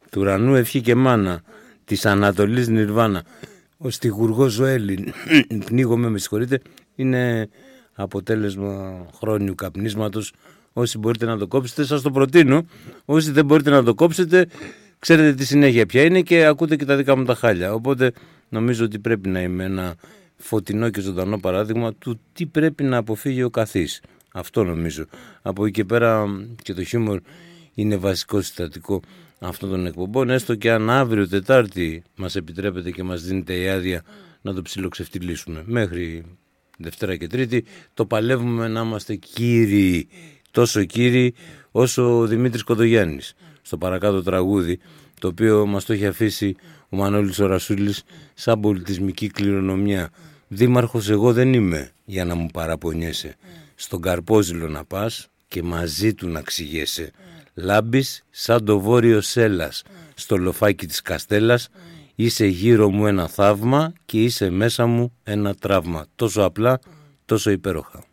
του ουρανού ευχή και μάνα, της Ανατολής Νιρβάνα, ο στιχουργός Ζωέλη, πνίγομαι, με συγχωρείτε, είναι αποτέλεσμα χρόνιου καπνίσματος. Όσοι μπορείτε να το κόψετε, σας το προτείνω. Όσοι δεν μπορείτε να το κόψετε, ξέρετε τη συνέχεια ποια είναι και ακούτε και τα δικά μου τα χάλια. Οπότε νομίζω ότι πρέπει να είμαι ένα φωτεινό και ζωντανό παράδειγμα του τι πρέπει να αποφύγει ο καθής. Αυτό νομίζω. Από εκεί και πέρα και το χιούμορ είναι βασικό συστατικό αυτών των εκπομπών, έστω και αν αύριο Τετάρτη μας επιτρέπετε και μας δίνετε η άδεια να το ψιλοξεφτυλίσουμε. Μέχρι Δευτέρα και Τρίτη το παλεύουμε να είμαστε κύριοι, τόσο κύριοι όσο ο Δημήτρης Κοδογιάννης στο παρακάτω τραγούδι, το οποίο μας το έχει αφήσει ο Μανώλης ο Ρασούλης σαν πολιτισμική κληρονομιά. Δήμαρχος εγώ δεν είμαι για να μου παραπονιέσαι, στον Καρπόζηλο να πας και μαζί του να ξηγέσαι. Λάμπεις σαν το βόρειο Σέλλας, στο λοφάκι της Καστέλας, είσαι γύρω μου ένα θαύμα και είσαι μέσα μου ένα τραύμα. Τόσο απλά, τόσο υπέροχα.